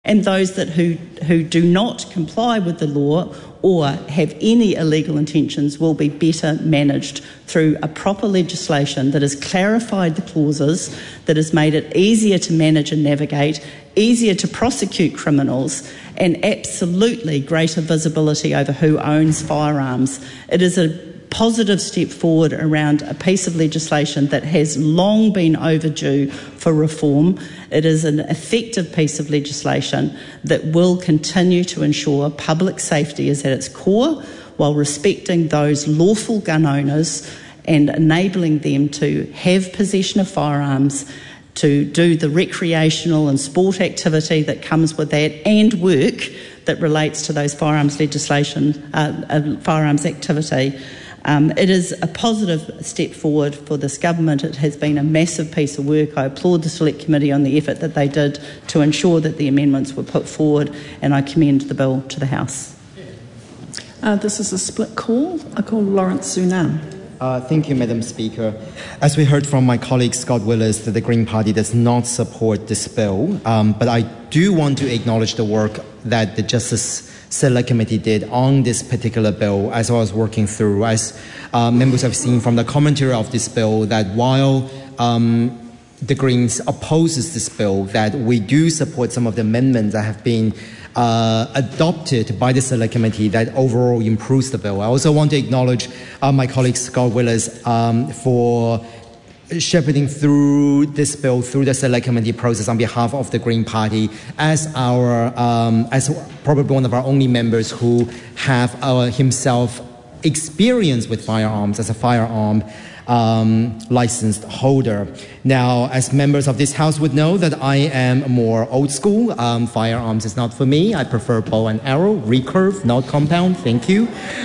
And those who do not comply with the law or have any illegal intentions will be better managed through a proper legislation that has clarified the clauses, that has made it easier to manage and navigate, easier to prosecute criminals, and absolutely greater visibility over who owns firearms. It is a positive step forward around a piece of legislation that has long been overdue for reform. It is an effective piece of legislation that will continue to ensure public safety is at its core while respecting those lawful gun owners and enabling them to have possession of firearms, to do the recreational and sport activity that comes with that, and work that relates to those firearms legislation, firearms activity. It is a positive step forward for this government. It has been a massive piece of work. I applaud the Select Committee on the effort that they did to ensure that the amendments were put forward, and I commend the bill to the House. This is a split call. I call Lawrence Sunan. Thank you, Madam Speaker. As we heard from my colleague Scott Willis, that the Green Party does not support this bill, but I do want to acknowledge the work that the Justice Select Committee did on this particular bill as I was working through. As members have seen from the commentary of this bill, that while the Greens opposes this bill, that we do support some of the amendments that have been adopted by the Select Committee that overall improves the bill. I also want to acknowledge my colleague Scott Willis for shepherding through this bill through the Select Committee process on behalf of the Green Party as probably one of our only members who have himself experience with firearms as a firearm licensed holder. Now, as members of this House would know, that I am more old school. Firearms is not for me. I prefer bow and arrow, recurve, not compound. Thank you.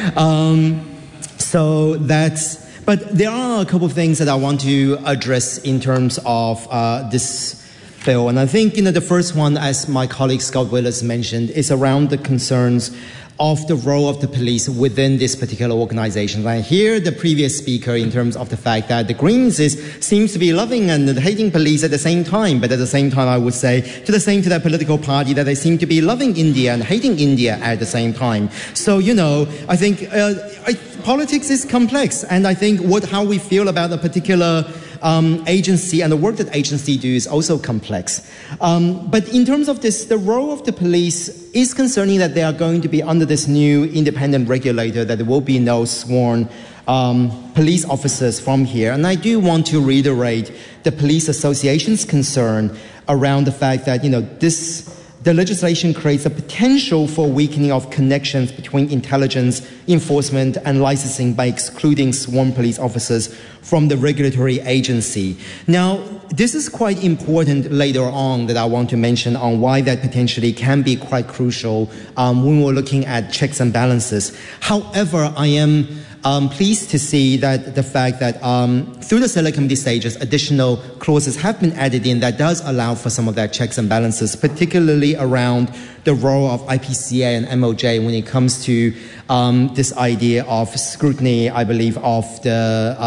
But there are a couple of things that I want to address in terms of this bill. And I think, the first one, as my colleague Scott Willis mentioned, is around the concerns of the role of the police within this particular organization. I hear the previous speaker in terms of the fact that the Greens seems to be loving and hating police at the same time, but at the same time I would say to that political party that they seem to be loving India and hating India at the same time. So, I think politics is complex, and I think how we feel about a particular agency and the work that agency do is also complex. But in terms of this, the role of the police is concerning that they are going to be under this new independent regulator, that there will be no sworn police officers from here. And I do want to reiterate the Police Association's concern around the fact that, the legislation creates a potential for weakening of connections between intelligence, enforcement, and licensing by excluding sworn police officers from the regulatory agency. Now, this is quite important later on that I want to mention on why that potentially can be quite crucial when we're looking at checks and balances. However, I am pleased to see that the fact that through the Select Committee stages, additional clauses have been added in that does allow for some of that checks and balances, particularly around the role of IPCA and MOJ when it comes to this idea of scrutiny, I believe, of the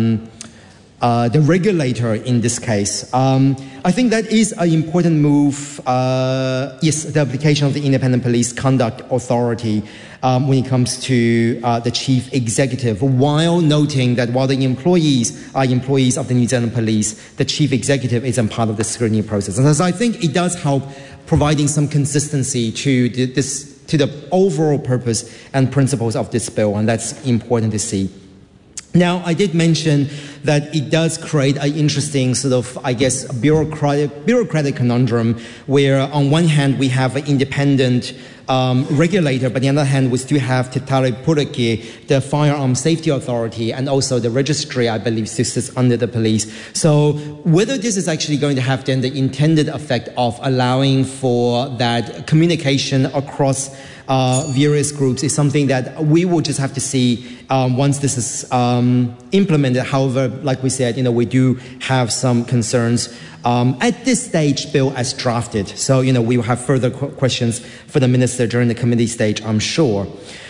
regulator in this case. I think that is an important move. Yes, the application of the Independent Police Conduct Authority when it comes to the chief executive, while noting that while the employees are employees of the New Zealand Police, the chief executive isn't part of the scrutiny process. And so I think it does help providing some consistency to the overall purpose and principles of this bill, and that's important to see. Now, I did mention that it does create an interesting sort of, I guess, bureaucratic conundrum where on one hand we have an independent regulator, but on the other hand we still have Te Tare Puraki, the Firearm Safety Authority, and also the registry, I believe, sits under the police. So whether this is actually going to have then the intended effect of allowing for that communication across various groups is something that we will just have to see once this is implemented. However, like we said, we do have some concerns at this stage, bill as drafted. So, we will have further questions for the minister during the committee stage, I'm sure.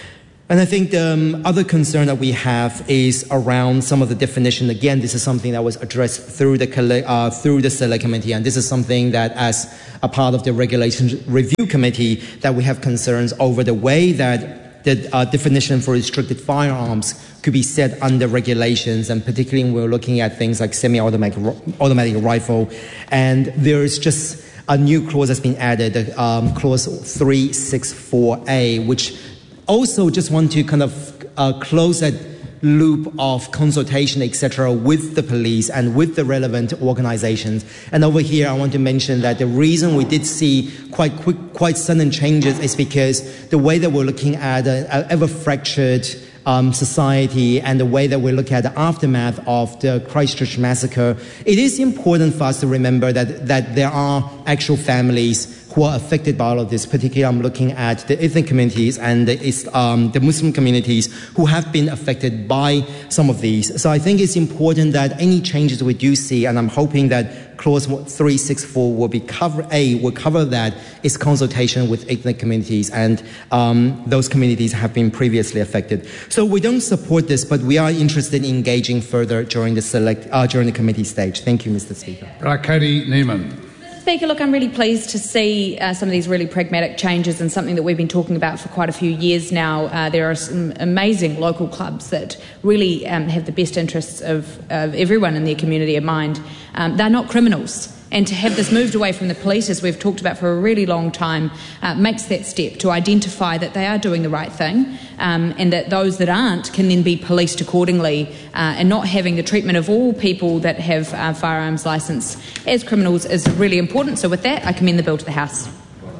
And I think the other concern that we have is around some of the definition. Again, this is something that was addressed through the Select Committee, and this is something that, as a part of the Regulation Review Committee, that we have concerns over the way that the definition for restricted firearms could be set under regulations, and particularly when we're looking at things like automatic rifle. And there is just a new clause that's been added, clause 364A, which also just want to kind of close that loop of consultation, etc., with the police and with the relevant organizations. And over here, I want to mention that the reason we did see quite sudden changes is because the way that we're looking at an ever-fractured society and the way that we look at the aftermath of the Christchurch massacre, it is important for us to remember that there are actual families who are affected by all of this. Particularly, I'm looking at the ethnic communities and the Muslim communities who have been affected by some of these. So I think it's important that any changes we do see, and I'm hoping that Clause 364 will cover that, is consultation with ethnic communities, and those communities have been previously affected. So we don't support this, but we are interested in engaging further during the committee stage. Thank you, Mr. Speaker. Katie Neiman. Speaker, look, I'm really pleased to see some of these really pragmatic changes, and something that we've been talking about for quite a few years now. There are some amazing local clubs that really have the best interests of everyone in their community in mind. They're not criminals. And to have this moved away from the police, as we've talked about for a really long time, makes that step to identify that they are doing the right thing, and that those that aren't can then be policed accordingly, and not having the treatment of all people that have firearms licence as criminals is really important. So with that, I commend the bill to the House.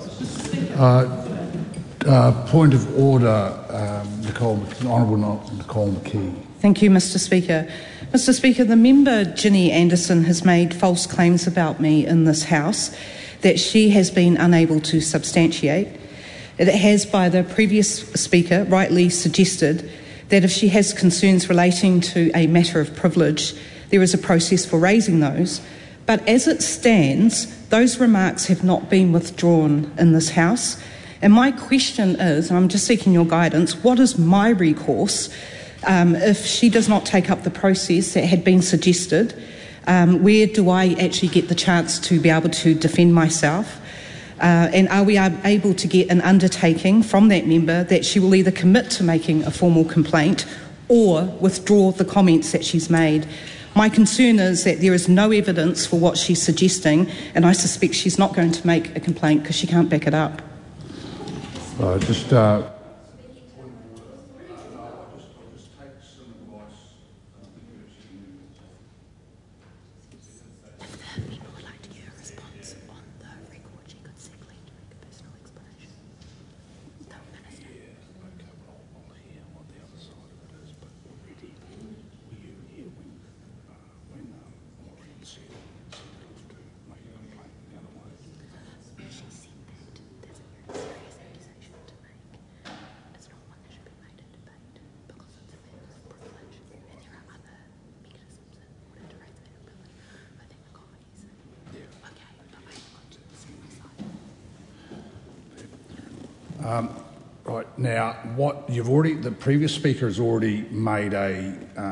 Point of order, Honourable Nicole McKee. Thank you, Mr. Speaker. Mr. Speaker, the member Ginny Anderson has made false claims about me in this House that she has been unable to substantiate. It has, by the previous Speaker, rightly suggested that if she has concerns relating to a matter of privilege, there is a process for raising those. But as it stands, those remarks have not been withdrawn in this House. And my question is, and I'm just seeking your guidance, what is my recourse if she does not take up the process that had been suggested? Where do I actually get the chance to be able to defend myself? And are we able to get an undertaking from that member that she will either commit to making a formal complaint or withdraw the comments that she's made? My concern is that there is no evidence for what she's suggesting, and I suspect she's not going to make a complaint because she can't back it up. Right now, the previous speaker has already made a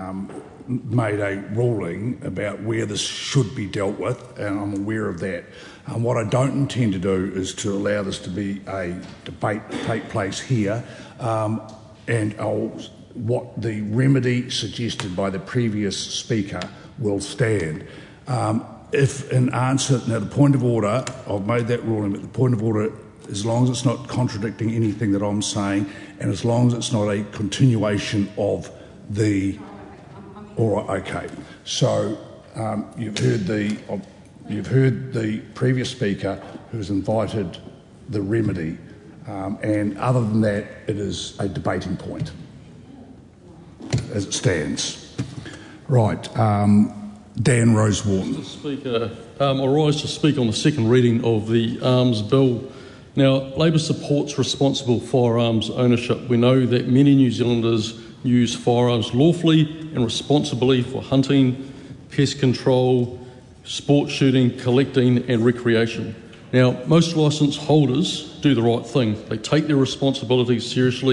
ruling about where this should be dealt with, and I'm aware of that. What I don't intend to do is to allow this to be a debate take place here, and what the remedy suggested by the previous speaker will stand. If in answer, now the point of order, I've made that ruling, but the point of order, as long as it's not contradicting anything that I'm saying, and as long as it's not a continuation of the... All right, okay. So you've heard the previous speaker who's invited the remedy, and other than that, it is a debating point as it stands. Right, Dan Rosewarne. Mr. Speaker, I rise to speak on the second reading of the Arms Bill. Now, Labor supports responsible firearms ownership. We know that many New Zealanders use firearms lawfully and responsibly for hunting, pest control, sport shooting, collecting and recreation. Now, most licence holders do the right thing. They take their responsibilities seriously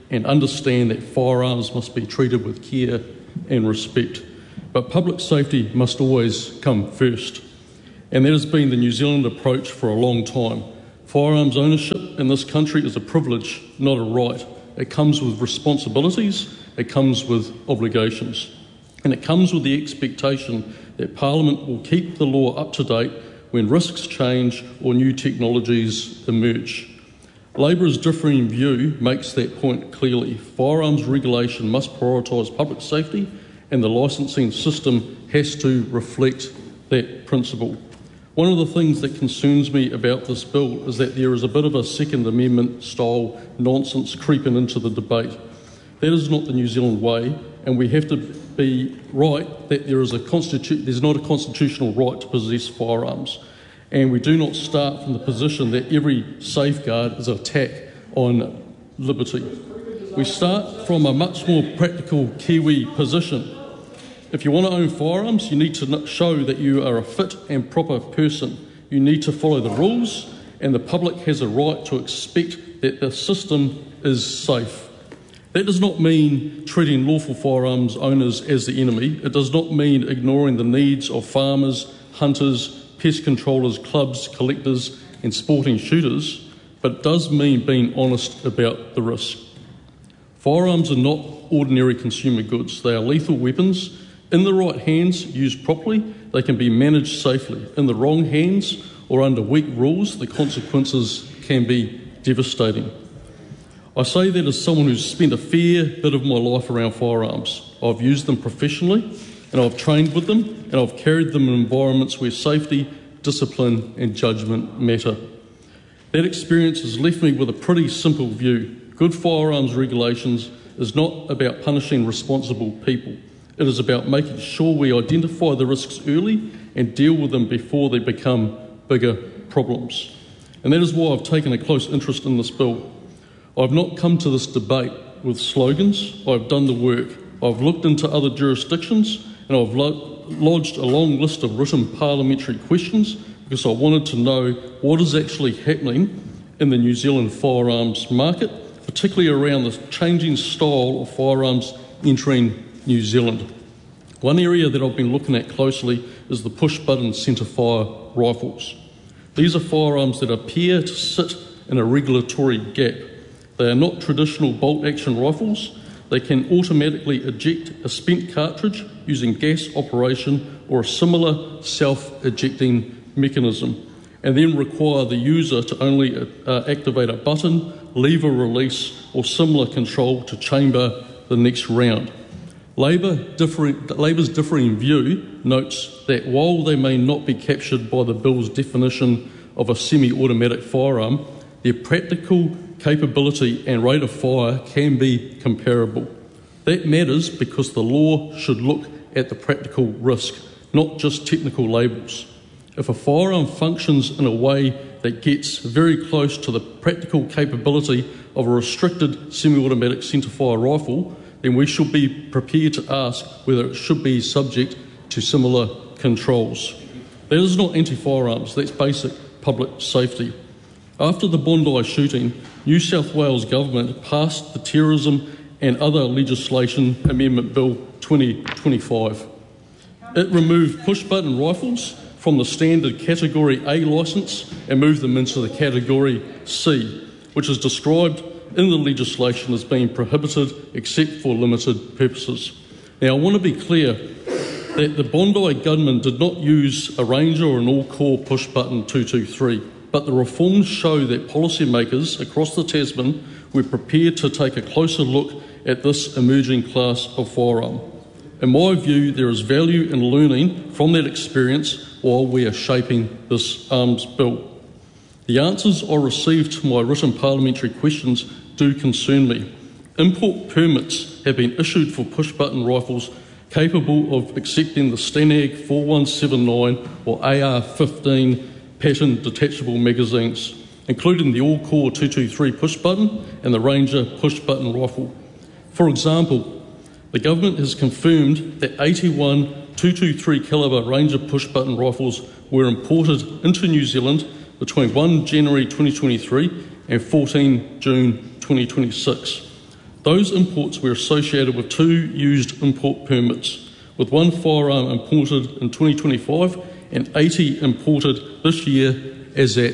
and understand that firearms must be treated with care and respect. But public safety must always come first, and that has been the New Zealand approach for a long time. Firearms ownership in this country is a privilege, not a right. It comes with responsibilities, it comes with obligations, and it comes with the expectation that Parliament will keep the law up to date when risks change or new technologies emerge. Labor's differing view makes that point clearly. Firearms regulation must prioritise public safety, and the licensing system has to reflect that principle. One of the things that concerns me about this bill is that there is a bit of a Second Amendment style nonsense creeping into the debate. That is not the New Zealand way, and we have to be right that there's not a constitutional right to possess firearms, and we do not start from the position that every safeguard is an attack on liberty. We start from a much more practical Kiwi position. If you want to own firearms, you need to show that you are a fit and proper person. You need to follow the rules, and the public has a right to expect that the system is safe. That does not mean treating lawful firearms owners as the enemy. It does not mean ignoring the needs of farmers, hunters, pest controllers, clubs, collectors and sporting shooters, but it does mean being honest about the risk. Firearms are not ordinary consumer goods. They are lethal weapons. In the right hands, used properly, they can be managed safely. In the wrong hands or under weak rules, the consequences can be devastating. I say that as someone who's spent a fair bit of my life around firearms. I've used them professionally, and I've trained with them, and I've carried them in environments where safety, discipline and judgment matter. That experience has left me with a pretty simple view. Good firearms regulations is not about punishing responsible people. It is about making sure we identify the risks early and deal with them before they become bigger problems. And that is why I've taken a close interest in this bill. I've not come to this debate with slogans. I've done the work. I've looked into other jurisdictions, and I've lodged a long list of written parliamentary questions because I wanted to know what is actually happening in the New Zealand firearms market, particularly around the changing style of firearms entering New Zealand. One area that I've been looking at closely is the push-button centre-fire rifles. These are firearms that appear to sit in a regulatory gap. They are not traditional bolt-action rifles. They can automatically eject a spent cartridge using gas operation or a similar self-ejecting mechanism, and then require the user to only activate a button, lever release or similar control to chamber the next round. Labor's differing view notes that while they may not be captured by the bill's definition of a semi-automatic firearm, their practical capability and rate of fire can be comparable. That matters because the law should look at the practical risk, not just technical labels. If a firearm functions in a way that gets very close to the practical capability of a restricted semi-automatic centre-fire rifle, then we should be prepared to ask whether it should be subject to similar controls. That is not anti-firearms, that's basic public safety. After the Bondi shooting, New South Wales Government passed the Terrorism and Other Legislation Amendment Bill 2025. It removed push-button rifles from the standard Category A licence and moved them into the Category C, which is described in the legislation as being prohibited except for limited purposes. Now, I want to be clear that the Bondi gunmen did not use a Ranger or an all-core push-button 223, but the reforms show that policymakers across the Tasman were prepared to take a closer look at this emerging class of firearm. In my view, there is value in learning from that experience while we are shaping this arms bill. The answers I received to my written parliamentary questions do concern me. Import permits have been issued for push-button rifles capable of accepting the Stanag 4179 or AR-15 pattern detachable magazines, including the all-core 223 push-button and the Ranger push-button rifle. For example, the government has confirmed that 81 223 calibre Ranger push-button rifles were imported into New Zealand between 1 January 2023 and 14 June 2026. Those imports were associated with 2 used import permits, with 1 firearm imported in 2025 and 80 imported this year as at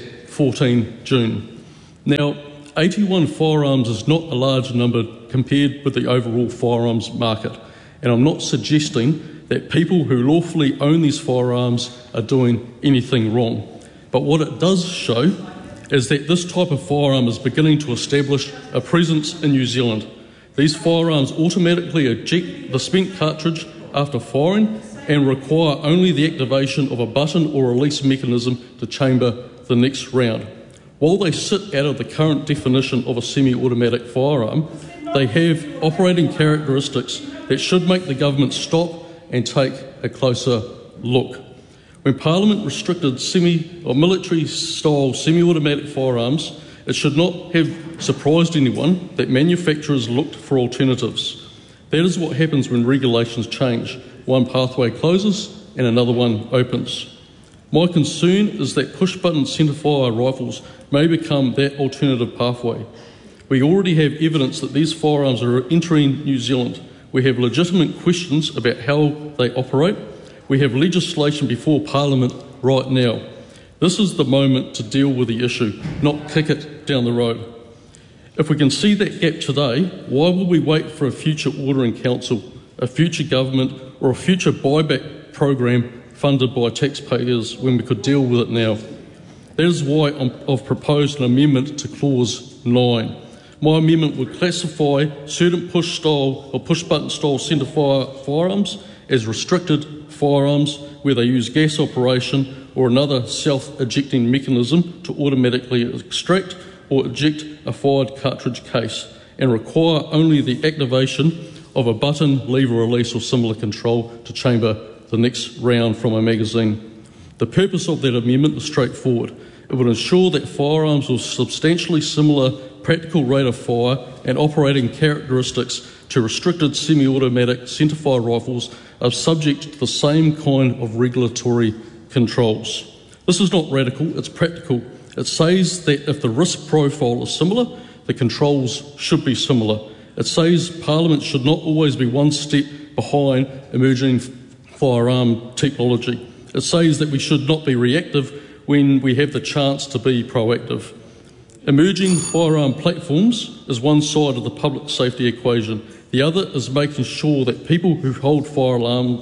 14 June. Now, 81 firearms is not a large number compared with the overall firearms market, and I'm not suggesting that people who lawfully own these firearms are doing anything wrong. But what it does show is that this type of firearm is beginning to establish a presence in New Zealand. These firearms automatically eject the spent cartridge after firing and require only the activation of a button or release mechanism to chamber the next round. While they sit out of the current definition of a semi-automatic firearm, they have operating characteristics that should make the government stop and take a closer look. When Parliament restricted military-style semi-automatic firearms, it should not have surprised anyone that manufacturers looked for alternatives. That is what happens when regulations change. One pathway closes and another one opens. My concern is that push-button centrefire rifles may become that alternative pathway. We already have evidence that these firearms are entering New Zealand. We have legitimate questions about how they operate. We have legislation before Parliament right now. This is the moment to deal with the issue, not kick it down the road. If we can see that gap today, why will we wait for a future order in council, a future government, or a future buyback program funded by taxpayers when we could deal with it now? That is why I've proposed an amendment to Clause 9. My amendment would classify certain push-button style centrefire firearms as restricted firearms where they use gas operation or another self-ejecting mechanism to automatically extract or eject a fired cartridge case and require only the activation of a button, lever release or similar control to chamber the next round from a magazine. The purpose of that amendment is straightforward. It would ensure that firearms with substantially similar practical rate of fire and operating characteristics to restricted semi-automatic centrefire rifles are subject to the same kind of regulatory controls. This is not radical, it's practical. It says that if the risk profile is similar, the controls should be similar. It says Parliament should not always be one step behind emerging firearm technology. It says that we should not be reactive when we have the chance to be proactive. Emerging firearm platforms is one side of the public safety equation. The other is making sure that people who hold firearm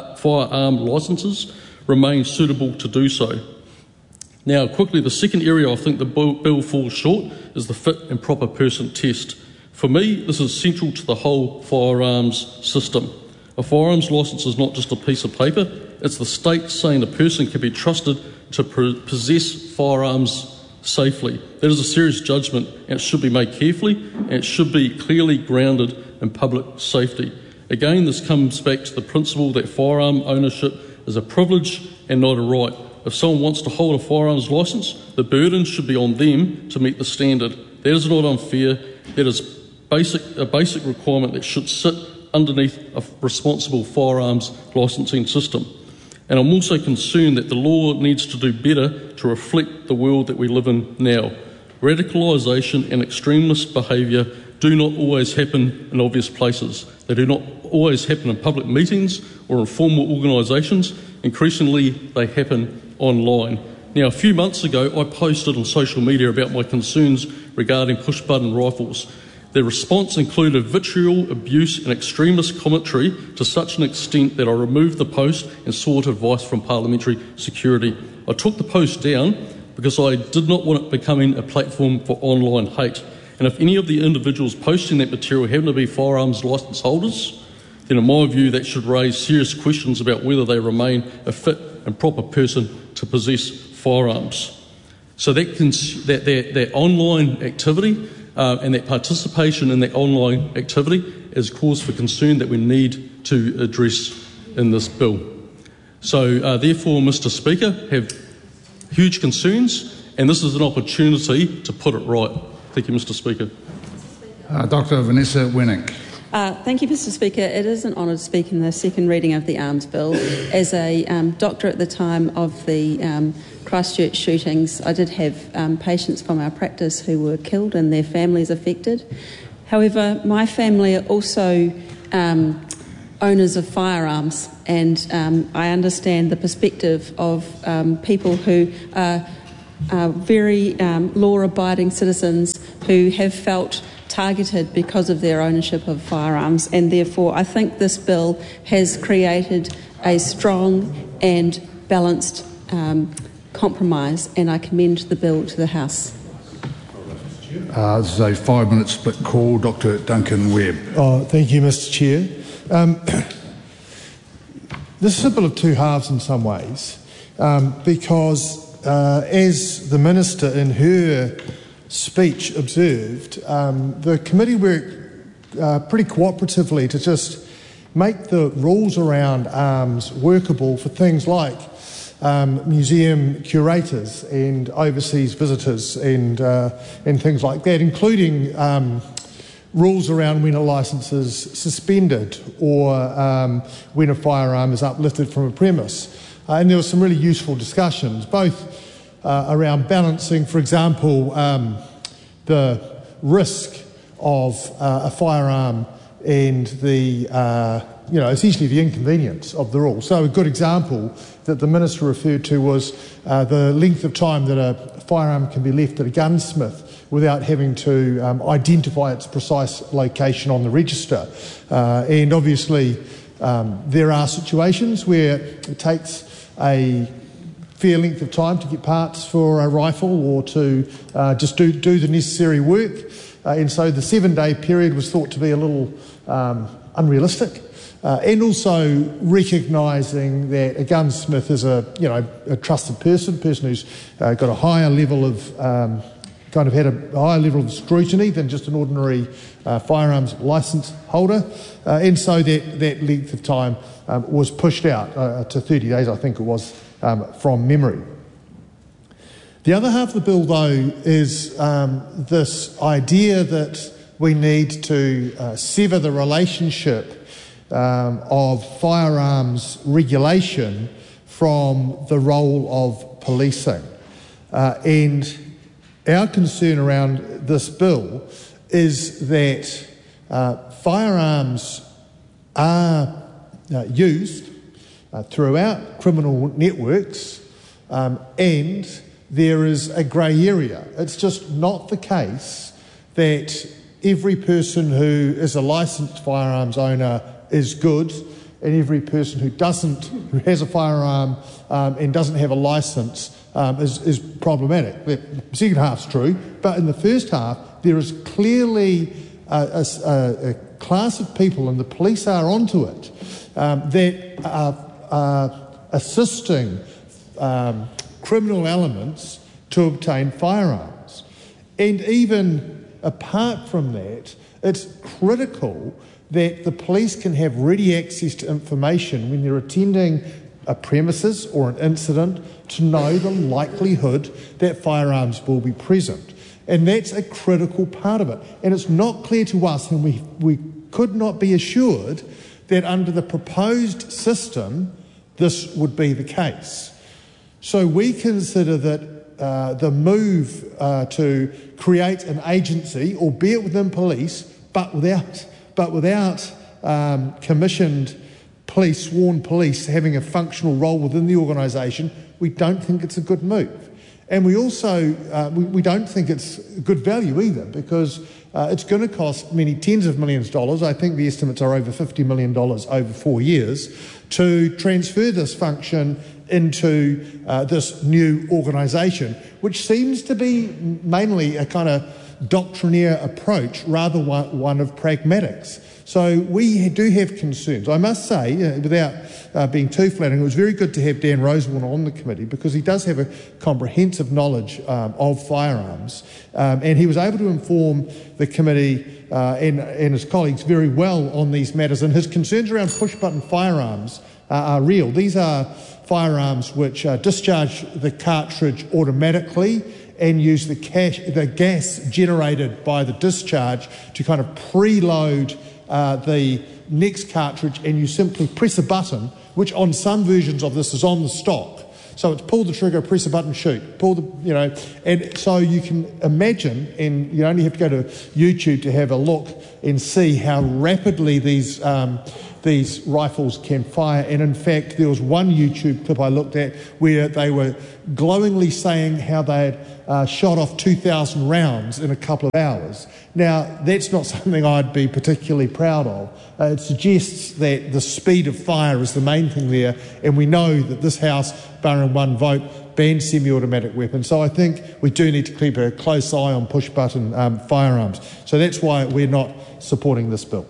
licences remain suitable to do so. Now, quickly, the second area I think the bill falls short is the fit and proper person test. For me, this is central to the whole firearms system. A firearms licence is not just a piece of paper, it's the state saying a person can be trusted to possess firearms safely. That is a serious judgment and it should be made carefully and it should be clearly grounded in public safety. Again, this comes back to the principle that firearm ownership is a privilege and not a right. If someone wants to hold a firearms licence, the burden should be on them to meet the standard. That is not unfair. That is a basic requirement that should sit underneath a responsible firearms licensing system. And I'm also concerned that the law needs to do better to reflect the world that we live in now. Radicalisation and extremist behaviour do not always happen in obvious places. They do not always happen in public meetings or in formal organisations. Increasingly, they happen online. Now, a few months ago, I posted on social media about my concerns regarding push-button rifles. Their response included vitriol, abuse and extremist commentary to such an extent that I removed the post and sought advice from Parliamentary Security. I took the post down because I did not want it becoming a platform for online hate. And if any of the individuals posting that material happen to be firearms licence holders, then in my view that should raise serious questions about whether they remain a fit and proper person to possess firearms. So that online activity and that participation in that online activity is cause for concern that we need to address in this bill. So therefore, Mr Speaker, have huge concerns and this is an opportunity to put it right. Thank you, Mr Speaker. Dr Vanessa Wenink. Thank you, Mr Speaker. It is an honour to speak in the second reading of the Arms Bill. As a doctor at the time of the Christchurch shootings, I did have patients from our practice who were killed and their families affected. However, my family are also owners of firearms, and I understand the perspective of people who are very law-abiding citizens who have felt targeted because of their ownership of firearms, and therefore I think this bill has created a strong and balanced compromise, and I commend the bill to the House. This is a 5-minute split call. Dr. Duncan Webb. Thank you, Mr. Chair. This is a bill of two halves in some ways, because as the Minister in her speech observed, the committee worked pretty cooperatively to just make the rules around arms workable for things like museum curators and overseas visitors and things like that, including rules around when a licence is suspended or when a firearm is uplifted from a premise. And there were some really useful discussions, both around balancing, for example, the risk of a firearm and the, essentially the inconvenience of the rule. So a good example that the Minister referred to was the length of time that a firearm can be left at a gunsmith without having to identify its precise location on the register. And obviously there are situations where it takes a fair length of time to get parts for a rifle or to just do the necessary work. And so the 7-day period was thought to be a little unrealistic. And also recognising that a gunsmith is a trusted person who's got a higher level of had a higher level of scrutiny than just an ordinary firearms licence holder, and so that length of time was pushed out to 30 days, I think it was, from memory. The other half of the bill, though, is this idea that we need to sever the relationship of firearms regulation from the role of policing. And our concern around this bill is that firearms are used throughout criminal networks, and there is a grey area. It's just not the case that every person who is a licensed firearms owner is good, and every person who has a firearm and doesn't have a licence is problematic. The second half's true, but in the first half there is clearly a class of people, and the police are onto it, that are assisting criminal elements to obtain firearms. And even apart from that, it's critical that the police can have ready access to information when they're attending a premises or an incident to know the likelihood that firearms will be present. And that's a critical part of it. And it's not clear to us, and we could not be assured that under the proposed system this would be the case. So we consider that the move to create an agency, albeit within police, but without commissioned police, sworn police, having a functional role within the organisation, we don't think it's a good move. And we also we don't think it's good value either, because it's going to cost many tens of millions of dollars. I think the estimates are over $50 million over 4 years to transfer this function into this new organisation, which seems to be mainly a kind of doctrinaire approach rather one of pragmatics. So we do have concerns. I must say, without being too flattering, it was very good to have Dan Rosewarne on the committee, because he does have a comprehensive knowledge of firearms, and he was able to inform the committee and his colleagues very well on these matters, and his concerns around push-button firearms are real. These are firearms which discharge the cartridge automatically and use the gas generated by the discharge to kind of preload the next cartridge, and you simply press a button, which on some versions of this is on the stock. So it's pull the trigger, press a button, shoot. And so you can imagine, and you only have to go to YouTube to have a look and see how rapidly these rifles can fire. And in fact, there was one YouTube clip I looked at where they were glowingly saying how they had shot off 2,000 rounds in a couple of hours. Now, that's not something I'd be particularly proud of. It suggests that the speed of fire is the main thing there, and we know that this House, barring one vote, banned semi-automatic weapons. So I think we do need to keep a close eye on push-button firearms. So that's why we're not supporting this bill.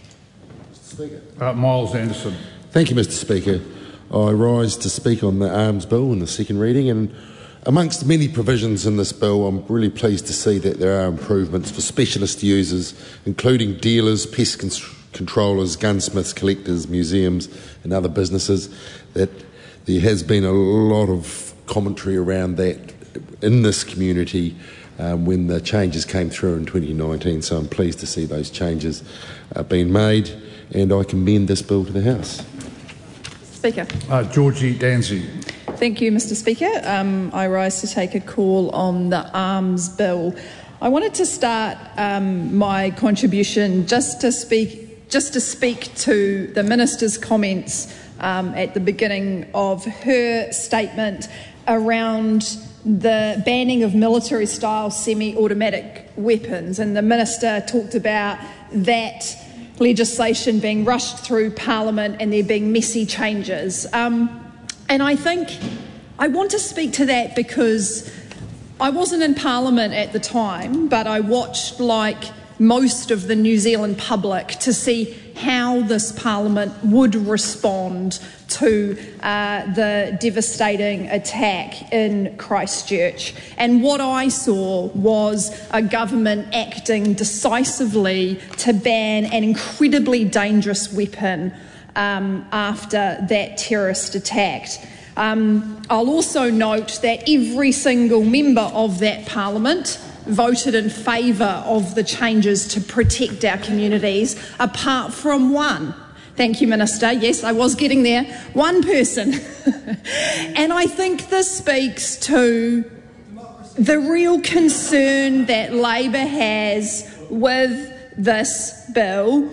Miles Anderson. Thank you, Mr. Speaker. I rise to speak on the arms bill in the second reading, and amongst many provisions in this bill, I'm really pleased to see that there are improvements for specialist users, including dealers, pest controllers, gunsmiths, collectors, museums and other businesses, that there has been a lot of commentary around that in this community when the changes came through in 2019, so I'm pleased to see those changes being made, and I commend this bill to the House. Speaker. Georgie Danzi. Thank you, Mr. Speaker. I rise to take a call on the arms bill. I wanted to start my contribution just to speak to the Minister's comments at the beginning of her statement around the banning of military-style semi-automatic weapons, and the Minister talked about that legislation being rushed through Parliament and there being messy changes. And I think I want to speak to that because I wasn't in Parliament at the time, but I watched, like most of the New Zealand public, to see how this Parliament would respond to the devastating attack in Christchurch. And what I saw was a government acting decisively to ban an incredibly dangerous weapon after that terrorist attack. I'll also note that every single member of that Parliament voted in favour of the changes to protect our communities, apart from one. Thank you, Minister. Yes, I was getting there. One person. And I think this speaks to the real concern that Labor has with this bill,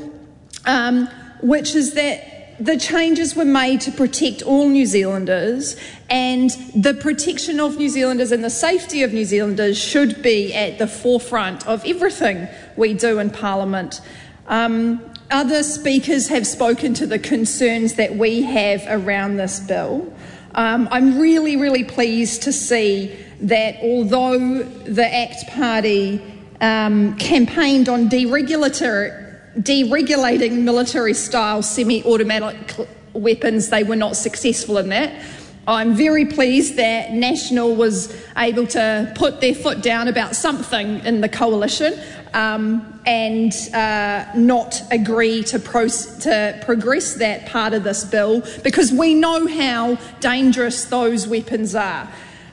which is that the changes were made to protect all New Zealanders, and the protection of New Zealanders and the safety of New Zealanders should be at the forefront of everything we do in Parliament. Other speakers have spoken to the concerns that we have around this bill. I'm really, really pleased to see that although the ACT Party campaigned on deregulating military-style semi-automatic weapons, they were not successful in that. I'm very pleased that National was able to put their foot down about something in the coalition and not agree to progress that part of this bill, because we know how dangerous those weapons are.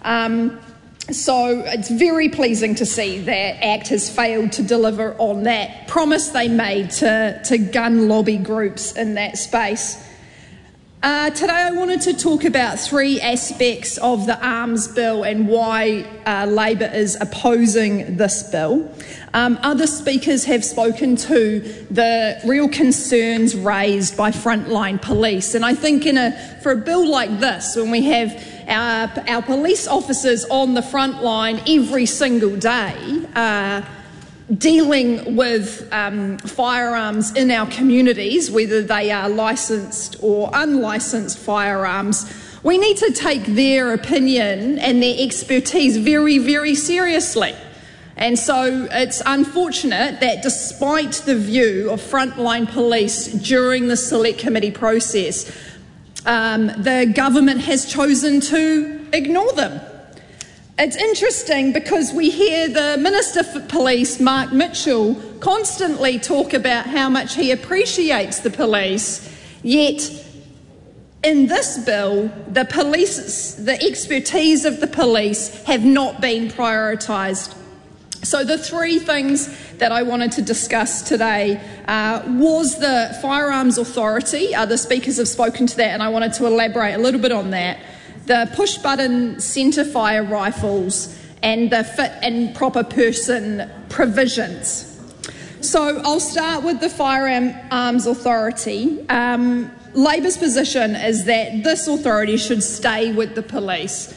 So it's very pleasing to see that ACT has failed to deliver on that promise they made to gun lobby groups in that space. Today I wanted to talk about three aspects of the arms bill and why Labor is opposing this bill. Other speakers have spoken to the real concerns raised by frontline police, and I think for a bill like this, when we have our police officers on the front line every single day dealing with firearms in our communities, whether they are licensed or unlicensed firearms, we need to take their opinion and their expertise very, very seriously. And so it's unfortunate that despite the view of frontline police during the Select Committee process, the government has chosen to ignore them. It's interesting because we hear the Minister for Police, Mark Mitchell, constantly talk about how much he appreciates the police, yet in this bill, the expertise of the police have not been prioritised. So the three things that I wanted to discuss today was the Firearms Authority. Other speakers have spoken to that, and I wanted to elaborate a little bit on that. the push-button centre-fire rifles and the fit and proper person provisions. So I'll start with the Firearms Authority. Labor's position is that this authority should stay with the police.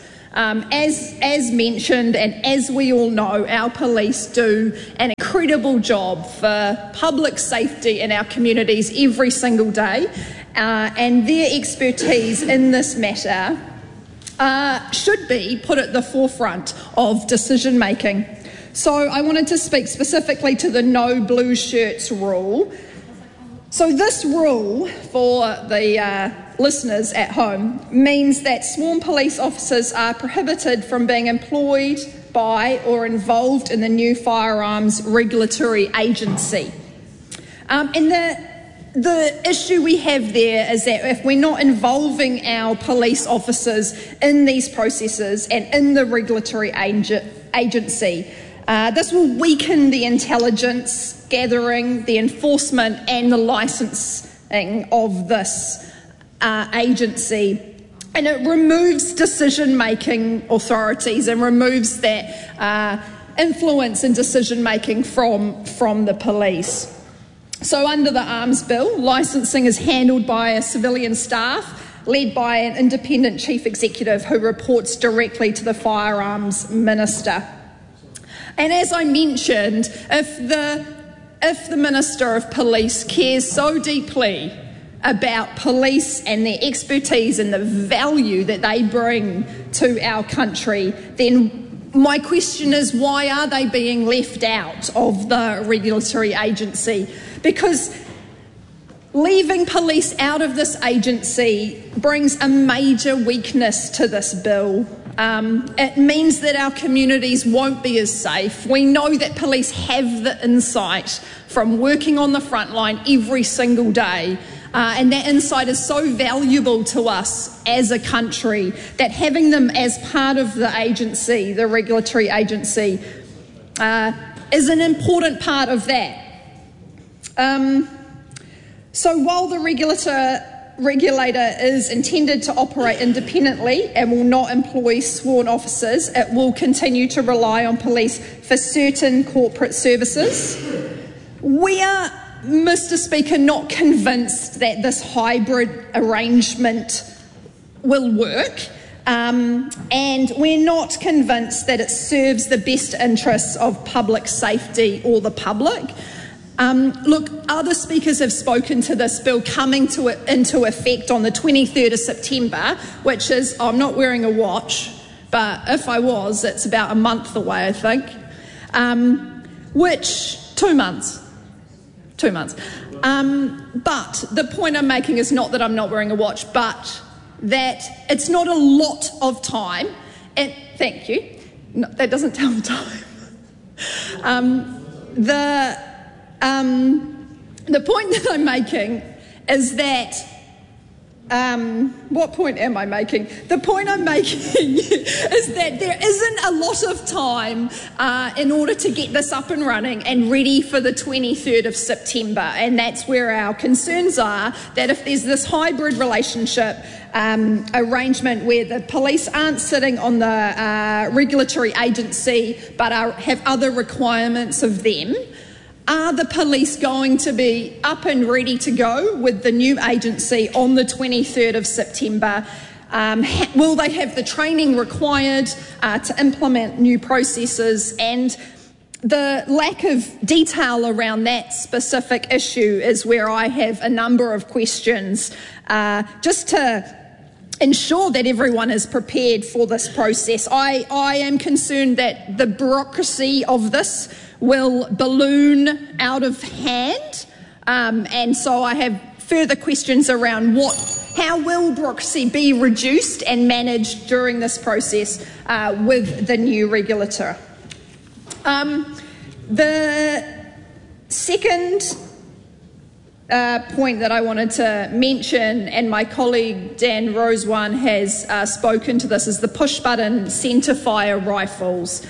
As mentioned, and as we all know, our police do an incredible job for public safety in our communities every single day, and their expertise in this matter should be put at the forefront of decision making. So I wanted to speak specifically to the no blue shirts rule. So this rule, for the listeners at home, means that sworn police officers are prohibited from being employed by or involved in the new firearms regulatory agency. And the issue we have there is that if we're not involving our police officers in these processes and in the regulatory agency, this will weaken the intelligence gathering, the enforcement and the licensing of this agency, and it removes decision-making authorities and removes that influence in decision-making from the police. So under the Arms Bill, licensing is handled by a civilian staff led by an independent chief executive who reports directly to the Firearms Minister. And as I mentioned, if the Minister of Police cares so deeply about police and their expertise and the value that they bring to our country, then my question is, why are they being left out of the regulatory agency? Because leaving police out of this agency brings a major weakness to this bill. It means that our communities won't be as safe. We know that police have the insight from working on the front line every single day, and that insight is so valuable to us as a country that having them as part of the agency, the regulatory agency, is an important part of that. So while the regulator is intended to operate independently and will not employ sworn officers, it will continue to rely on police for certain corporate services. We are, Mr. Speaker, not convinced that this hybrid arrangement will work, and we're not convinced that it serves the best interests of public safety or the public. Look, other speakers have spoken to this bill coming into effect on the 23rd of September, which is, I'm not wearing a watch, but if I was, it's about a month away, I think, which 2 months. 2 months. But the point I'm making is not that I'm not wearing a watch, but that it's not a lot of time. And thank you. No, that doesn't tell the time. The point that I'm making is that, what point am I making? The point I'm making is that there isn't a lot of time in order to get this up and running and ready for the 23rd of September. And that's where our concerns are, that if there's this hybrid relationship arrangement where the police aren't sitting on the regulatory agency but have other requirements of them, are the police going to be up and ready to go with the new agency on the 23rd of September? Will they have the training required to implement new processes? And the lack of detail around that specific issue is where I have a number of questions, just to ensure that everyone is prepared for this process. I am concerned that the bureaucracy of this will balloon out of hand, and so I have further questions around how will bureaucracy be reduced and managed during this process with the new regulator. The second point that I wanted to mention, and my colleague Dan Rosewan has spoken to this, is the push-button centre-fire rifles.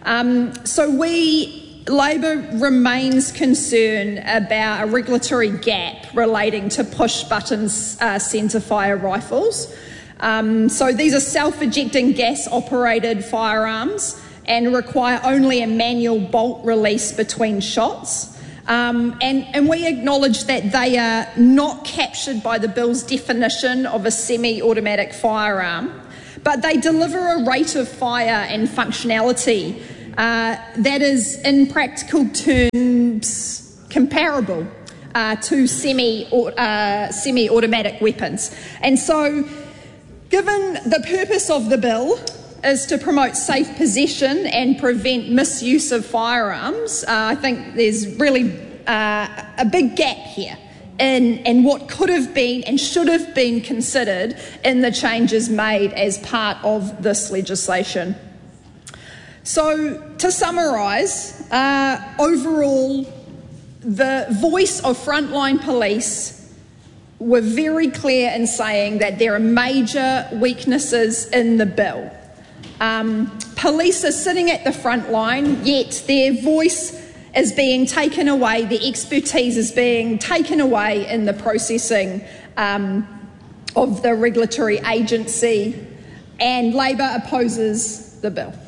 So Labor remains concerned about a regulatory gap relating to push-button centre-fire rifles. So these are self-ejecting gas-operated firearms and require only a manual bolt release between shots. And we acknowledge that they are not captured by the bill's definition of a semi-automatic firearm, but they deliver a rate of fire and functionality that is, in practical terms, comparable to semi-automatic weapons. And so, given the purpose of the bill is to promote safe possession and prevent misuse of firearms, I think there's really a big gap here in what could have been and should have been considered in the changes made as part of this legislation. So, to summarise, overall, the voice of frontline police were very clear in saying that there are major weaknesses in the bill. Police are sitting at the front line, yet their voice is being taken away, the expertise is being taken away in the processing of the regulatory agency, and Labor opposes the bill.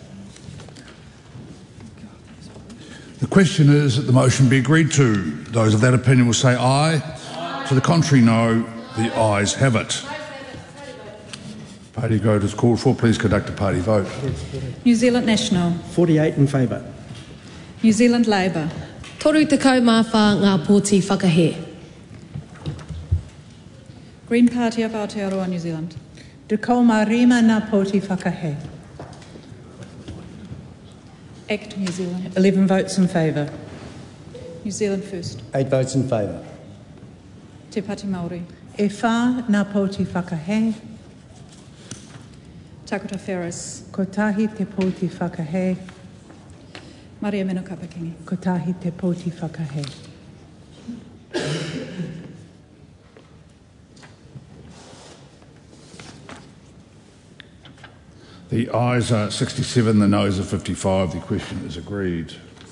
The question is that the motion be agreed to. Those of that opinion will say aye. To the contrary, no. The ayes have it. Party vote is called for. Please conduct a party vote. New Zealand National. 48 in favour. New Zealand Labour. Toru te kau mawha ngā pōti whakahe. Green Party of Aotearoa, New Zealand. Te kau marima ngā pōti whakahe. ACT New Zealand. 11 votes in favour. New Zealand First. 8 votes in favour. Te Pāti Māori. E whā ngā pōti whakahe. Takota Ferris. Kotahi te pōti whakahe. Maria Meno Kapakingi. Kotahi te pōti whakahe. The ayes are 67, the noes are 55. The question is agreed.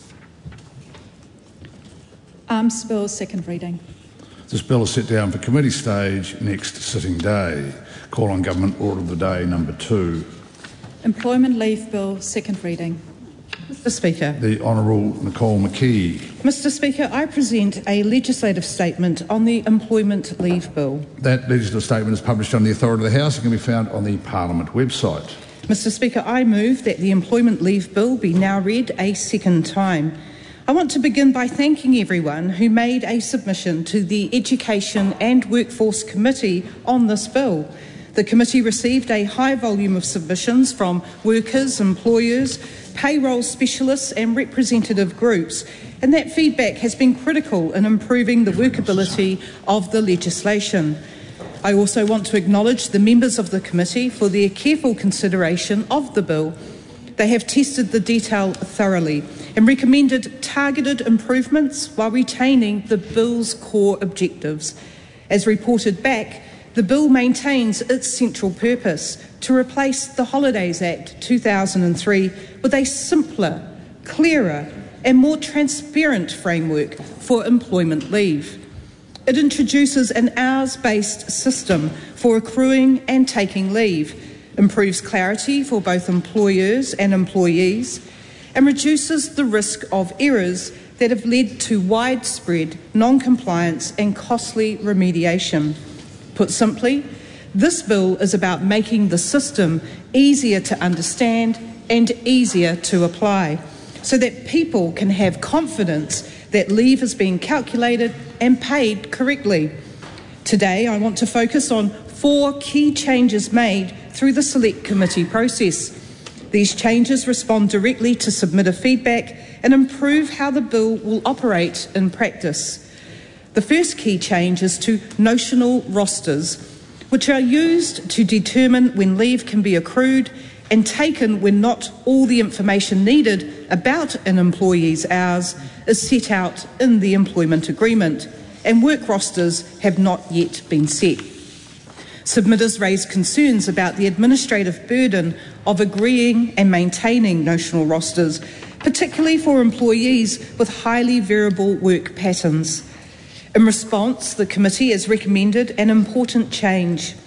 Arms Bill, second reading. This bill is set down for committee stage next sitting day. Call on Government Order of the Day number 2. Employment Leave Bill, second reading. Mr Speaker. The Honourable Nicole McKee. Mr Speaker, I present a legislative statement on the Employment Leave Bill. That legislative statement is published on the authority of the House and can be found on the Parliament website. Mr Speaker, I move that the Employment Leave Bill be now read a second time. I want to begin by thanking everyone who made a submission to the Education and Workforce Committee on this bill. The committee received a high volume of submissions from workers, employers, payroll specialists and representative groups, and that feedback has been critical in improving the workability of the legislation. I also want to acknowledge the members of the committee for their careful consideration of the bill. They have tested the detail thoroughly and recommended targeted improvements while retaining the bill's core objectives. As reported back, the bill maintains its central purpose to replace the Holidays Act 2003 with a simpler, clearer and more transparent framework for employment leave. It introduces an hours-based system for accruing and taking leave, improves clarity for both employers and employees, and reduces the risk of errors that have led to widespread non-compliance and costly remediation. Put simply, this bill is about making the system easier to understand and easier to apply, so that people can have confidence that leave is being calculated and paid correctly. Today, I want to focus on 4 key changes made through the Select Committee process. These changes respond directly to submitter feedback and improve how the bill will operate in practice. The first key change is to notional rosters, which are used to determine when leave can be accrued and taken when not all the information needed about an employee's hours is set out in the employment agreement, and work rosters have not yet been set. Submitters raised concerns about the administrative burden of agreeing and maintaining notional rosters, particularly for employees with highly variable work patterns. In response, the committee has recommended an important change.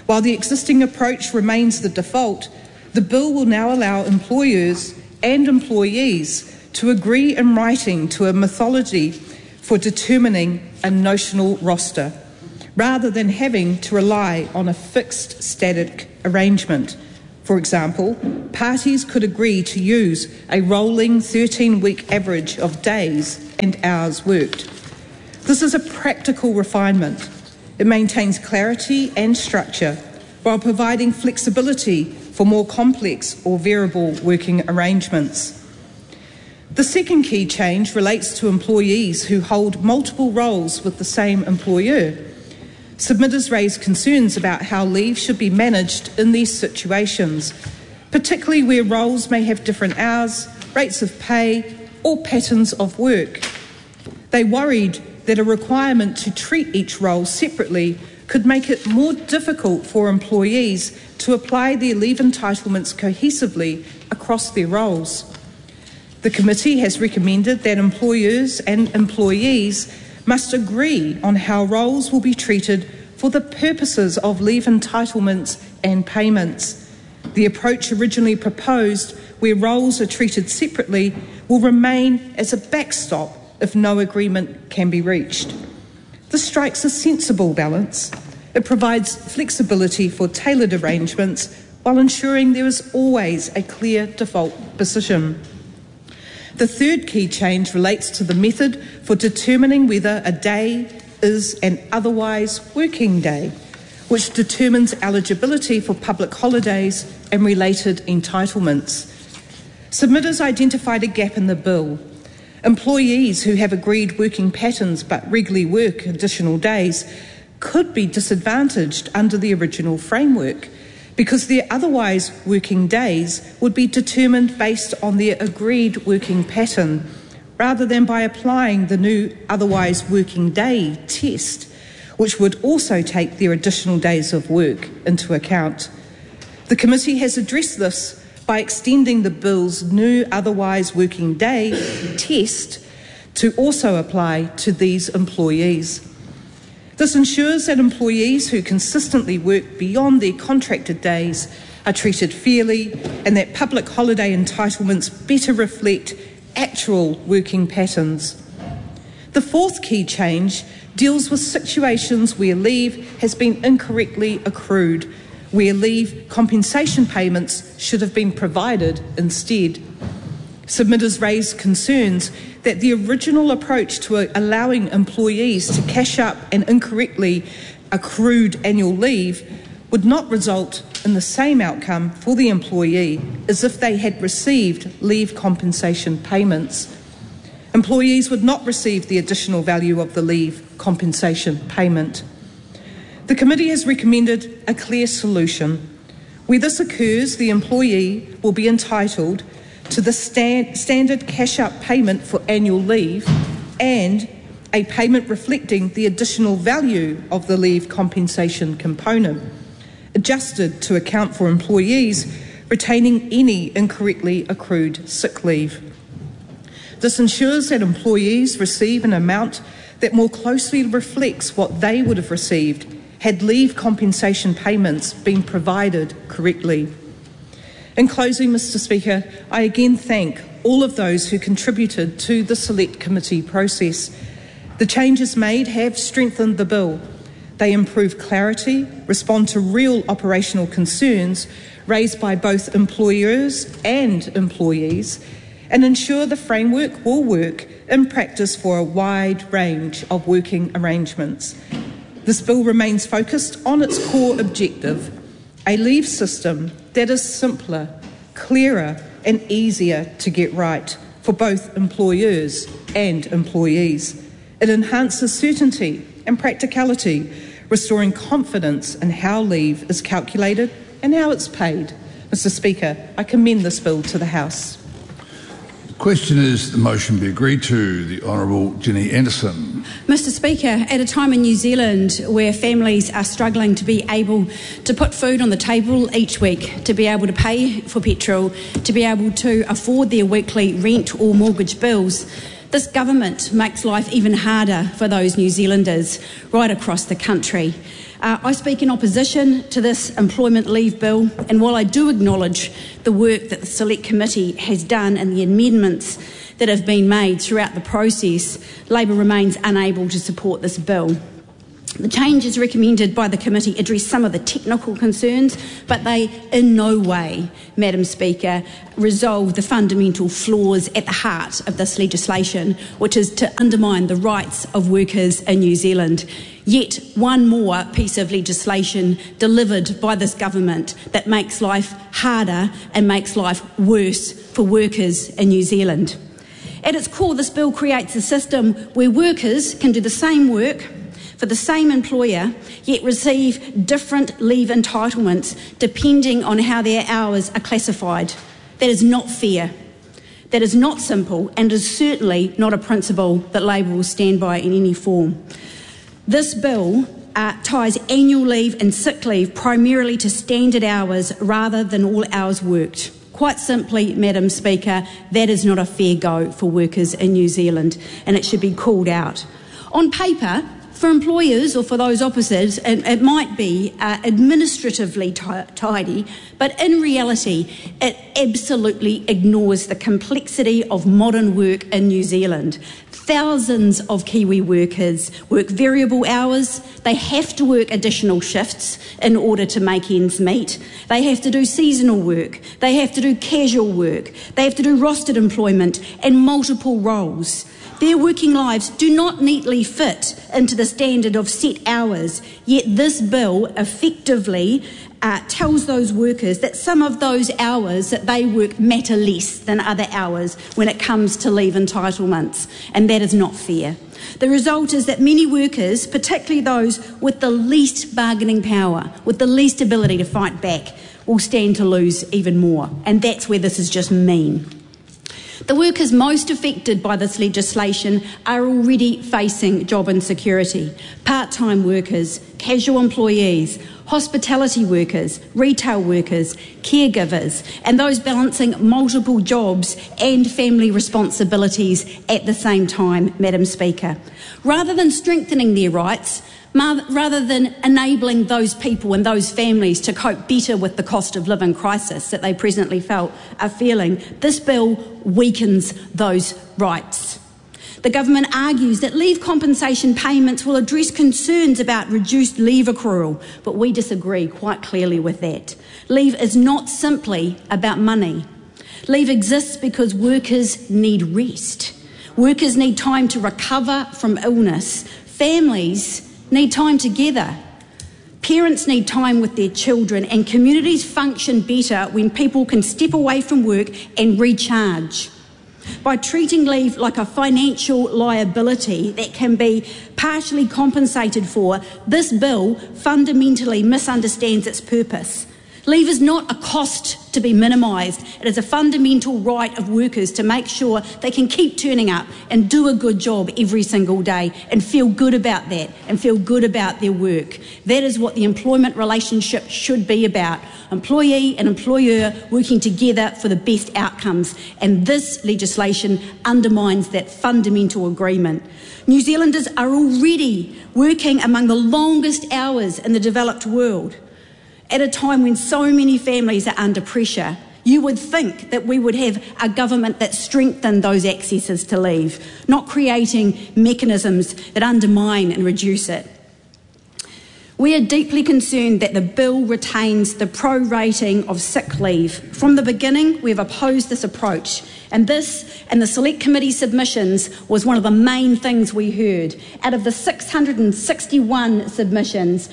While the existing approach remains the default, the bill will now allow employers and employees to agree in writing to a methodology for determining a notional roster, rather than having to rely on a fixed static arrangement. For example, parties could agree to use a rolling 13-week average of days and hours worked. This is a practical refinement. It maintains clarity and structure while providing flexibility for more complex or variable working arrangements. The second key change relates to employees who hold multiple roles with the same employer. Submitters raised concerns about how leave should be managed in these situations, particularly where roles may have different hours, rates of pay, or patterns of work. They worried that a requirement to treat each role separately could make it more difficult for employees to apply their leave entitlements cohesively across their roles. The committee has recommended that employers and employees must agree on how roles will be treated for the purposes of leave entitlements and payments. The approach originally proposed, where roles are treated separately, will remain as a backstop if no agreement can be reached. This strikes a sensible balance. It provides flexibility for tailored arrangements while ensuring there is always a clear default position. The third key change relates to the method for determining whether a day is an otherwise working day, which determines eligibility for public holidays and related entitlements. Submitters identified a gap in the bill. Employees who have agreed working patterns but regularly work additional days could be disadvantaged under the original framework, because their otherwise working days would be determined based on their agreed working pattern, rather than by applying the new otherwise working day test, which would also take their additional days of work into account. The committee has addressed this by extending the bill's new otherwise working day test to also apply to these employees. This ensures that employees who consistently work beyond their contracted days are treated fairly, and that public holiday entitlements better reflect actual working patterns. The fourth key change deals with situations where leave has been incorrectly accrued, where leave compensation payments should have been provided instead. Submitters raised concerns that the original approach to allowing employees to cash up an incorrectly accrued annual leave would not result in the same outcome for the employee as if they had received leave compensation payments. Employees would not receive the additional value of the leave compensation payment. The committee has recommended a clear solution. Where this occurs, the employee will be entitled to the standard cash-up payment for annual leave and a payment reflecting the additional value of the leave compensation component, adjusted to account for employees retaining any incorrectly accrued sick leave. This ensures that employees receive an amount that more closely reflects what they would have received had leave compensation payments been provided correctly. In closing, Mr. Speaker, I again thank all of those who contributed to the Select Committee process. The changes made have strengthened the bill. They improve clarity, respond to real operational concerns raised by both employers and employees, and ensure the framework will work in practice for a wide range of working arrangements. This bill remains focused on its core objective, a leave system that is simpler, clearer and easier to get right for both employers and employees. It enhances certainty and practicality, restoring confidence in how leave is calculated and how it's paid. Mr. Speaker, I commend this bill to the House. The question is the motion be agreed to. The Honourable Ginny Anderson. Mr. Speaker, at a time in New Zealand where families are struggling to be able to put food on the table each week, to be able to pay for petrol, to be able to afford their weekly rent or mortgage bills, this government makes life even harder for those New Zealanders right across the country. I speak in opposition to this employment leave bill, and while I do acknowledge the work that the Select Committee has done and the amendments that have been made throughout the process, Labor remains unable to support this bill. The changes recommended by the committee address some of the technical concerns, but they in no way, Madam Speaker, resolve the fundamental flaws at the heart of this legislation, which is to undermine the rights of workers in New Zealand. Yet one more piece of legislation delivered by this government that makes life harder and makes life worse for workers in New Zealand. At its core, this bill creates a system where workers can do the same work for the same employer, yet receive different leave entitlements depending on how their hours are classified. That is not fair. That is not simple, and is certainly not a principle that Labor will stand by in any form. This bill ties annual leave and sick leave primarily to standard hours rather than all hours worked. Quite simply, Madam Speaker, that is not a fair go for workers in New Zealand, and it should be called out. On paper, for employers or for those opposite, it might be administratively tidy, but in reality, it absolutely ignores the complexity of modern work in New Zealand. Thousands of Kiwi workers work variable hours. They have to work additional shifts in order to make ends meet. They have to do seasonal work. They have to do casual work. They have to do rostered employment and multiple roles. Their working lives do not neatly fit into the standard of set hours, yet this bill effectively tells those workers that some of those hours that they work matter less than other hours when it comes to leave entitlements, and that is not fair. The result is that many workers, particularly those with the least bargaining power, with the least ability to fight back, will stand to lose even more, and that's where this is just mean. The workers most affected by this legislation are already facing job insecurity. Part-time workers, casual employees, hospitality workers, retail workers, caregivers, and those balancing multiple jobs and family responsibilities at the same time, Madam Speaker. Rather than strengthening their rights, rather than enabling those people and those families to cope better with the cost of living crisis that they presently are feeling, this bill weakens those rights. The government argues that leave compensation payments will address concerns about reduced leave accrual, but we disagree quite clearly with that. Leave is not simply about money. Leave exists because workers need rest. Workers need time to recover from illness. Families need time together. Parents need time with their children, and communities function better when people can step away from work and recharge. By treating leave like a financial liability that can be partially compensated for, this bill fundamentally misunderstands its purpose. Leave is not a cost to be minimised. It is a fundamental right of workers to make sure they can keep turning up and do a good job every single day and feel good about that and feel good about their work. That is what the employment relationship should be about. Employee and employer working together for the best outcomes. And this legislation undermines that fundamental agreement. New Zealanders are already working among the longest hours in the developed world. At a time when so many families are under pressure, you would think that we would have a government that strengthened those accesses to leave, not creating mechanisms that undermine and reduce it. We are deeply concerned that the bill retains the prorating of sick leave. From the beginning, we have opposed this approach, and this and the Select Committee submissions was one of the main things we heard. Out of the 661 submissions,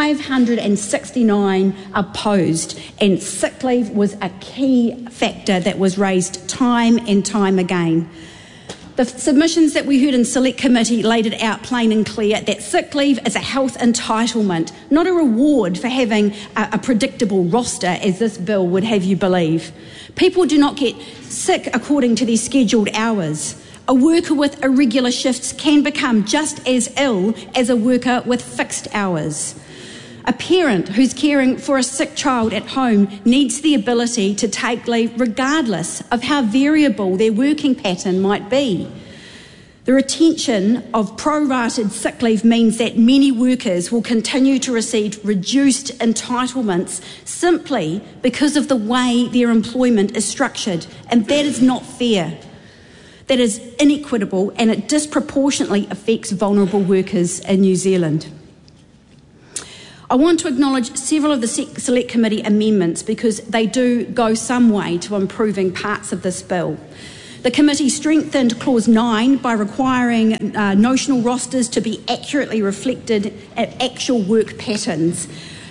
569 opposed, and sick leave was a key factor that was raised time and time again. The submissions that we heard in Select Committee laid it out plain and clear that sick leave is a health entitlement, not a reward for having a predictable roster, as this bill would have you believe. People do not get sick according to their scheduled hours. A worker with irregular shifts can become just as ill as a worker with fixed hours. A parent who's caring for a sick child at home needs the ability to take leave regardless of how variable their working pattern might be. The retention of prorated sick leave means that many workers will continue to receive reduced entitlements simply because of the way their employment is structured, and that is not fair. That is inequitable, and it disproportionately affects vulnerable workers in New Zealand. I want to acknowledge several of the Select Committee amendments because they do go some way to improving parts of this bill. The committee strengthened Clause 9 by requiring notional rosters to be accurately reflected at actual work patterns,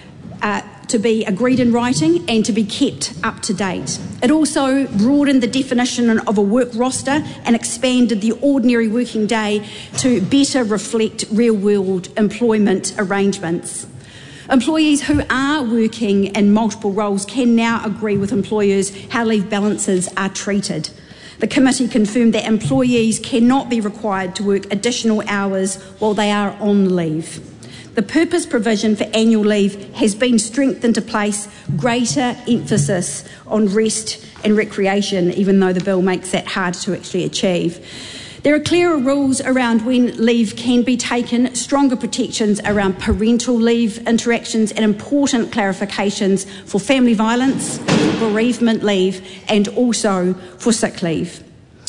to be agreed in writing and to be kept up to date. It also broadened the definition of a work roster and expanded the ordinary working day to better reflect real-world employment arrangements. Employees who are working in multiple roles can now agree with employers how leave balances are treated. The committee confirmed that employees cannot be required to work additional hours while they are on leave. The purpose provision for annual leave has been strengthened to place greater emphasis on rest and recreation, even though the bill makes that hard to actually achieve. There are clearer rules around when leave can be taken, stronger protections around parental leave interactions, and important clarifications for family violence, bereavement leave, and also for sick leave.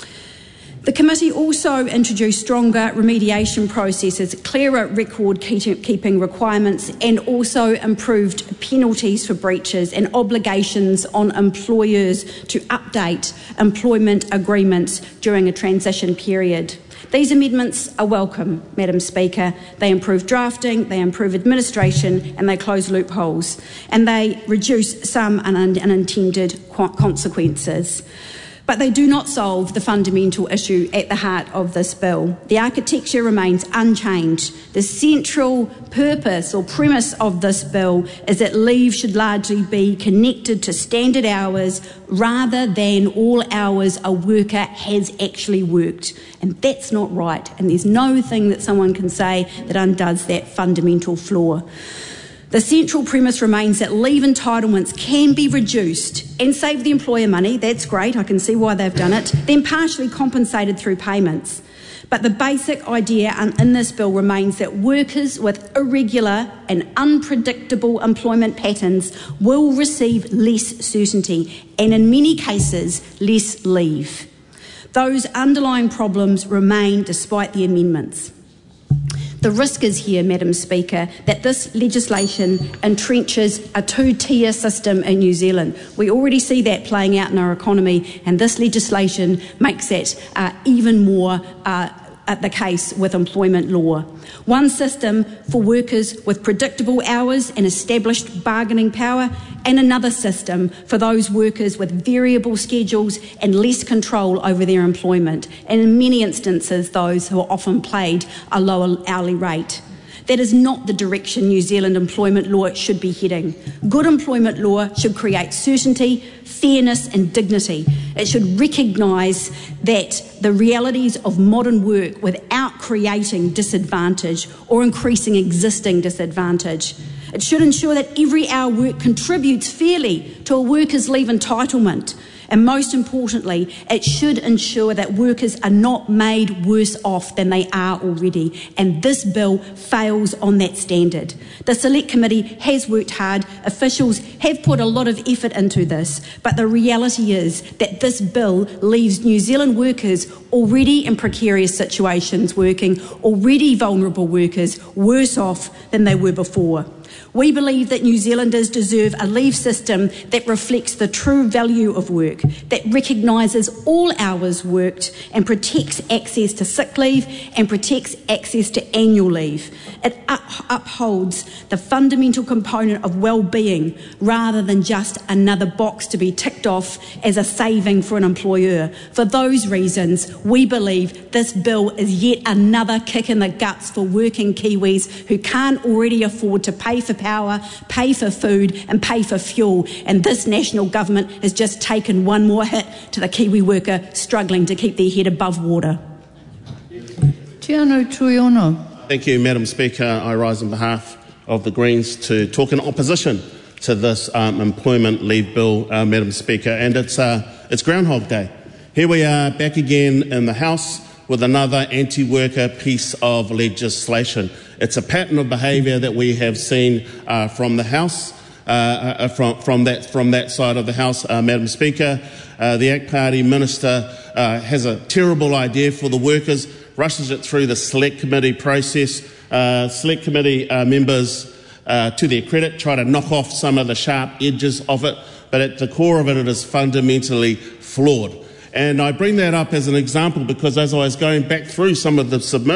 The committee also introduced stronger remediation processes, clearer record-keeping requirements, and also improved penalties for breaches and obligations on employers to update employment agreements during a transition period. These amendments are welcome, Madam Speaker. They improve drafting, they improve administration, and they close loopholes, and they reduce some unintended consequences. But they do not solve the fundamental issue at the heart of this bill. The architecture remains unchanged. The central purpose or premise of this bill is that leave should largely be connected to standard hours rather than all hours a worker has actually worked. And that's not right. And there's no thing that someone can say that undoes that fundamental flaw. The central premise remains that leave entitlements can be reduced and save the employer money. That's great, I can see why they've done it, then partially compensated through payments. But the basic idea in this bill remains that workers with irregular and unpredictable employment patterns will receive less certainty and in many cases less leave. Those underlying problems remain despite the amendments. The risk is here, Madam Speaker, that this legislation entrenches a two-tier system in New Zealand. We already see that playing out in our economy, and this legislation makes that even more the case with employment law. One system for workers with predictable hours and established bargaining power, and another system for those workers with variable schedules and less control over their employment, and in many instances those who are often paid a lower hourly rate. That is not the direction New Zealand employment law should be heading. Good employment law should create certainty, fairness and dignity. It should recognise that the realities of modern work without creating disadvantage or increasing existing disadvantage. It should ensure that every hour work contributes fairly to a worker's leave entitlement. And most importantly, it should ensure that workers are not made worse off than they are already. And this bill fails on that standard. The Select Committee has worked hard. Officials have put a lot of effort into this. But the reality is that this bill leaves New Zealand workers already in precarious situations working, already vulnerable workers, worse off than they were before. We believe that New Zealanders deserve a leave system that reflects the true value of work, that recognises all hours worked and protects access to sick leave and protects access to annual leave. It upholds the fundamental component of well-being rather than just another box to be ticked off as a saving for an employer. For those reasons, we believe this bill is yet another kick in the guts for working Kiwis who can't already afford to pay for power, pay for food and pay for fuel, and this national government has just taken one more hit to the Kiwi worker struggling to keep their head above water. Tiano Tuiono. Thank you, Madam Speaker. I rise on behalf of the Greens to talk in opposition to this employment leave bill, Madam Speaker, and it's Groundhog Day. Here we are back again in the House with another anti-worker piece of legislation. It's a pattern of behaviour that we have seen from the House, from that side of the House, Madam Speaker. The ACT Party Minister has a terrible idea for the workers, rushes it through the Select Committee process. Select Committee members, to their credit, try to knock off some of the sharp edges of it, but at the core of it, it is fundamentally flawed. And I bring that up as an example because as I was going back through some of the submissions,